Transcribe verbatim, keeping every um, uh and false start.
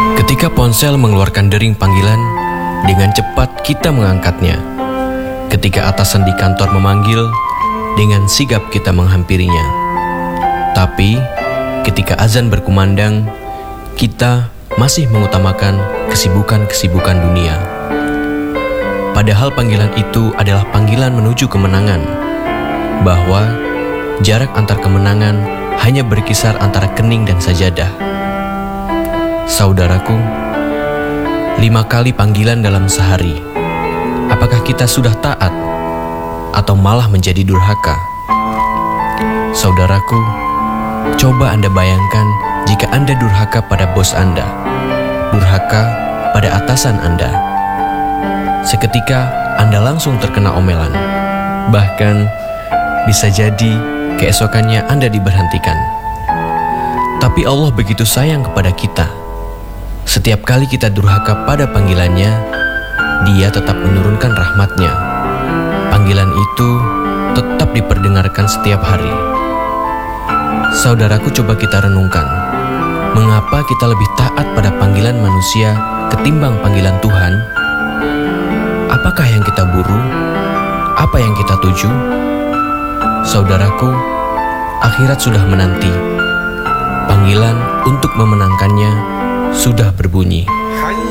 Ketika ponsel mengeluarkan dering panggilan, dengan cepat kita mengangkatnya. Ketika atasan di kantor memanggil, dengan sigap kita menghampirinya. Tapi, ketika azan berkumandang, kita masih mengutamakan kesibukan-kesibukan dunia. Padahal panggilan itu adalah panggilan menuju kemenangan, bahwa jarak antar kemenangan hanya berkisar antara kening dan sajadah. Saudaraku, lima kali panggilan dalam sehari. Apakah kita sudah taat atau malah menjadi durhaka? Saudaraku, coba Anda bayangkan jika Anda durhaka pada bos Anda, durhaka pada atasan Anda. Seketika Anda langsung terkena omelan. Bahkan bisa jadi keesokannya Anda diberhentikan. Tapi Allah begitu sayang kepada kita. Setiap kali kita durhaka pada panggilannya, Dia tetap menurunkan rahmatnya. Panggilan itu tetap diperdengarkan setiap hari. Saudaraku, coba kita renungkan. Mengapa kita lebih taat pada panggilan manusia ketimbang panggilan Tuhan? Apakah yang kita buru? Apa yang kita tuju? Saudaraku, akhirat sudah menanti. Panggilan untuk memenangkannya sudah berbunyi.